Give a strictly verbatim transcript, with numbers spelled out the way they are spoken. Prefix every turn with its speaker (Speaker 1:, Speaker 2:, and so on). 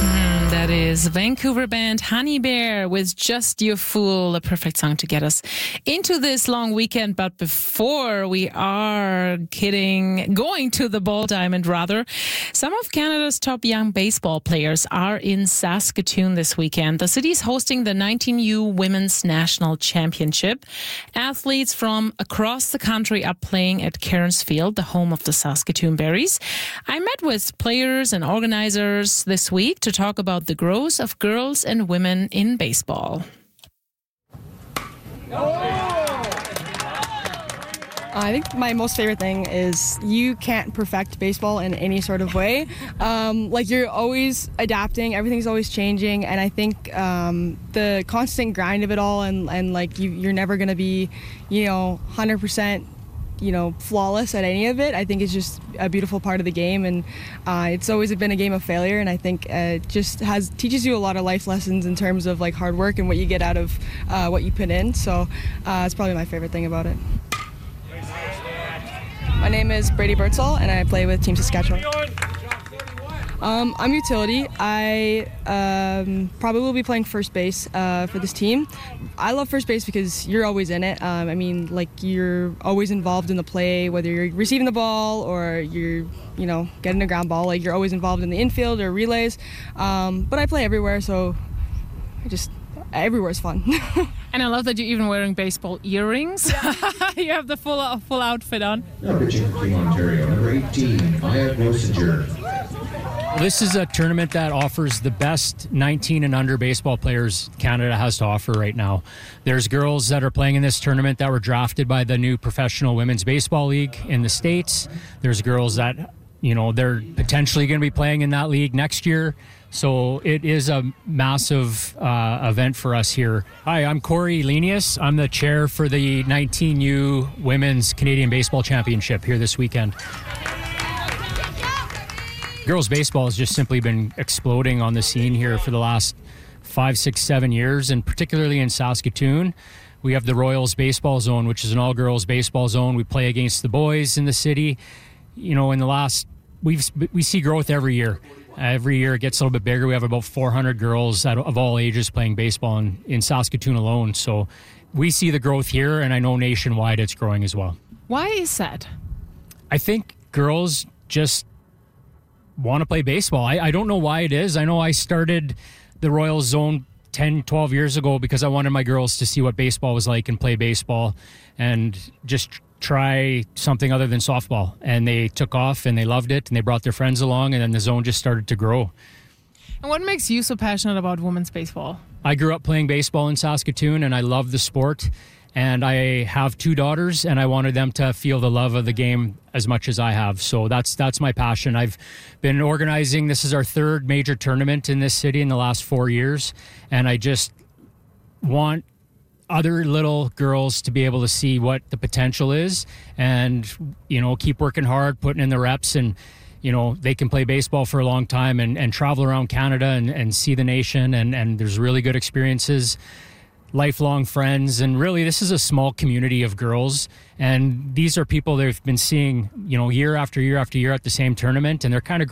Speaker 1: That is Vancouver band Honey Bear with Just Your Fool, a perfect song to get us into this long weekend. But before we are kidding, going to the Ball Diamond rather, some of Canada's top young baseball players are in Saskatoon this weekend. The city is hosting the nineteen U Women's National Championship. Athletes from across the country are playing at Cairns Field, the home of the Saskatoon Berries. I met with players and organizers this week to talk about the growth of girls and women in baseball.
Speaker 2: I think my most favorite thing is you can't perfect baseball in any sort of way. Um, like you're always adapting, everything's always changing, and I think um, the constant grind of it all, and, and like you, you're never going to be, you know, one hundred percent you know, flawless at any of it. I think it's just a beautiful part of the game, and uh, it's always been a game of failure, and I think uh, it just has teaches you a lot of life lessons in terms of like hard work and what you get out of uh, what you put in. So uh, it's probably my favorite thing about it. My name is Brady Birdsall, and I play with Team Saskatchewan. Um, I'm utility. I um, probably will be playing first base uh, for this team. I love first base because you're always in it. Um, I mean, like you're always involved in the play, whether you're receiving the ball or you're, you know, getting a ground ball. Like you're always involved in the infield or relays. Um, but I play everywhere, so I just everywhere is fun.
Speaker 1: And I love that you're even wearing baseball earrings. Yeah. You have the full full outfit on.
Speaker 3: Number two from Ontario, number eighteen, Maya Grosinger.
Speaker 4: This is a tournament that offers the best nineteen and under baseball players Canada has to offer right now. There's girls that are playing in this tournament that were drafted by the new Professional Women's Baseball League in the States. There's girls that, you know, they're potentially going to be playing in that league next year. So it is a massive uh, event for us here. Hi, I'm Corey Lenius. I'm the chair for the nineteen U Women's Canadian Baseball Championship here this weekend. Girls baseball has just simply been exploding on the scene here for the last five, six, seven years, and particularly in Saskatoon. We have the Royals Baseball Zone, which is an all-girls baseball zone. We play against the boys in the city. You know, in the last, we've we see growth every year. Every year it gets a little bit bigger. We have about four hundred girls of all ages playing baseball in, in Saskatoon alone. So we see the growth here, and I know nationwide it's growing as well.
Speaker 1: Why is that?
Speaker 4: I think girls just want to play baseball. I, I don't know why it is. I know I started the Royals Zone ten, twelve years ago because I wanted my girls to see what baseball was like and play baseball and just try something other than softball. And they took off and they loved it and they brought their friends along, and then the zone just started to grow.
Speaker 1: And what makes you so passionate about women's baseball?
Speaker 4: I grew up playing baseball in Saskatoon and I love the sport. And I have two daughters, and I wanted them to feel the love of the game as much as I have. So that's that's my passion. I've been organizing, this is our third major tournament in this city in the last four years. And I just want other little girls to be able to see what the potential is and, you know, keep working hard, putting in the reps, and, you know, they can play baseball for a long time and, and travel around Canada and, and see the nation. And, and there's really good experiences, lifelong friends, and really this is a small community of girls, and these are people they've been seeing, you know, year after year after year at the same tournament, and they're kind of